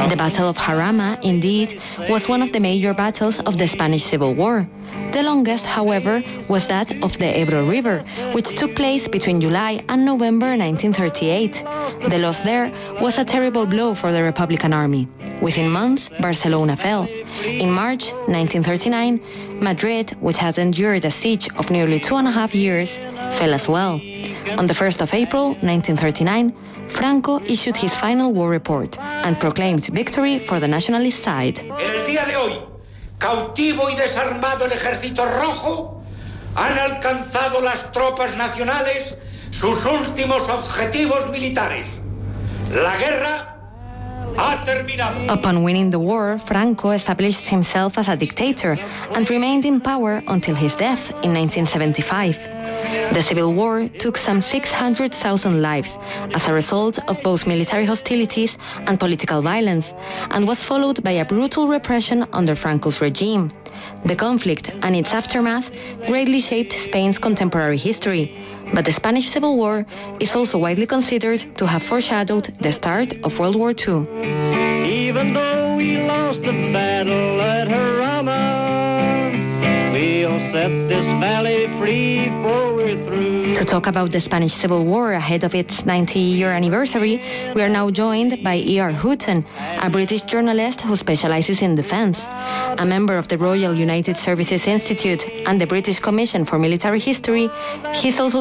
The Battle of Jarama, indeed, was one of the major battles of the Spanish Civil War. The longest, however, was that of the Ebro River, which took place between July and November 1938. The loss there was a terrible blow for the Republican Army. Within months, Barcelona fell. In March 1939, Madrid, which had endured a siege of nearly 2.5 years, fell as well. On the 1st of April 1939, Franco issued his final war report and proclaimed victory for the nationalist side. En el día de hoy, cautivo y desarmado el Ejército Rojo, han alcanzado las tropas nacionales sus últimos objetivos militares. La guerra ha terminado. Upon winning the war, Franco established himself as a dictator and remained in power until his death in 1975. The Civil War took some 600,000 lives as a result of both military hostilities and political violence, and was followed by a brutal repression under Franco's regime. The conflict and its aftermath greatly shaped Spain's contemporary history, but the Spanish Civil War is also widely considered to have foreshadowed the start of World War II. Even though we lost the battle at Jarama, we'll set this valley free for we're through. To talk about the Spanish Civil War ahead of its 90-year anniversary, we are now joined by E.R. Hooton, a British journalist who specializes in defense. A member of the Royal United Services Institute and the British Commission for Military History, he's also